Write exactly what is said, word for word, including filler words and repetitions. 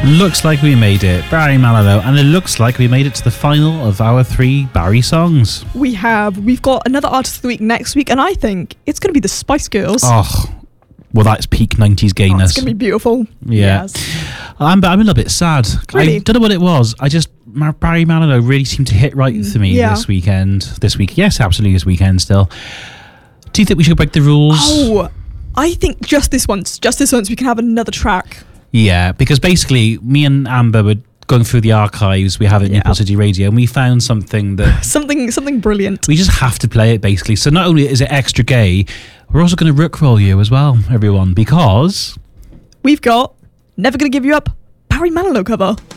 Looks like we made it. Barry Manilow. And it looks like we made it to the final of our three Barry songs. We have. We've got another Artist of the Week next week, and I think it's going to be the Spice Girls. Oh, well, that's peak nineties Oh, gayness. it's going to be beautiful. Yeah. Yes. I'm, I'm a little bit sad. Really? I don't know what it was. I just, Barry Manilow really seemed to hit right for me Yeah. this weekend. This week. Yes, absolutely this weekend still. Do you think we should break the rules? Oh, I think just this once, just this once, we can have another track. Yeah, because basically me and Amber were going through the archives we have at Yeah. Newport City Radio, and we found something that Something, something brilliant. we just have to play it, basically. So not only is it extra gay, we're also going to rickroll you as well, everyone, because We've got Never Gonna Give You Up, Barry Manilow cover.